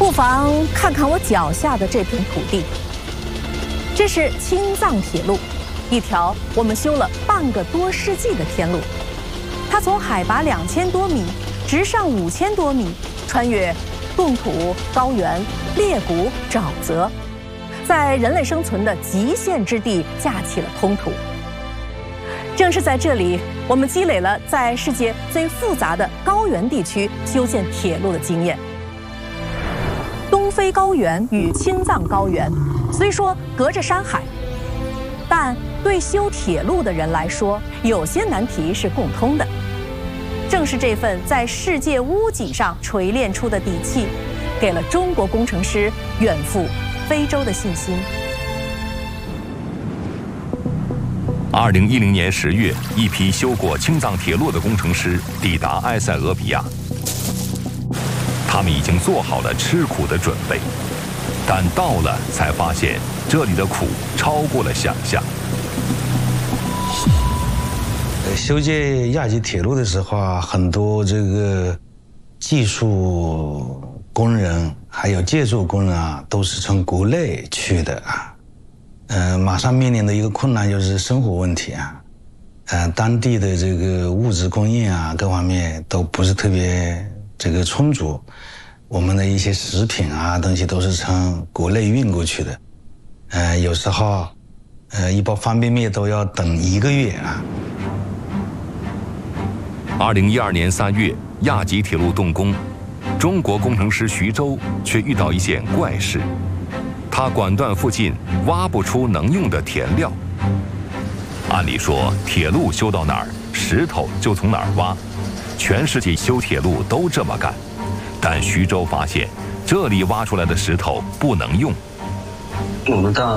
不妨看看我脚下的这片土地，这是青藏铁路，一条我们修了半个多世纪的天路。它从海拔2000多米直上5000多米，穿越冻土、高原、裂谷、沼泽，在人类生存的极限之地架起了通途。正是在这里，我们积累了在世界最复杂的高原地区修建铁路的经验。东非高原与青藏高原虽说隔着山海，但对修铁路的人来说，有些难题是共通的。正是这份在世界屋脊上锤炼出的底气，给了中国工程师远赴非洲的信心。 2010年10月，一批修过青藏铁路的工程师抵达埃塞俄比亚。他们已经做好了吃苦的准备，但到了才发现，这里的苦超过了想象。 修建亚吉铁路的时候啊，很多这个技术工人还有建筑工人啊，都是从国内去的啊。马上面临的一个困难就是生活问题啊，当地的这个物质供应啊，各方面都不是特别这个充足，我们的一些食品啊东西都是从国内运过去的，有时候一包方便面都要等1个月啊。 2012年3月，亚吉铁路动工，中国工程师徐州却遇到一件怪事。他管段附近挖不出能用的填料。按理说，铁路修到哪儿，石头就从哪儿挖，全世界修铁路都这么干。但徐州发现，这里挖出来的石头不能用。 我们到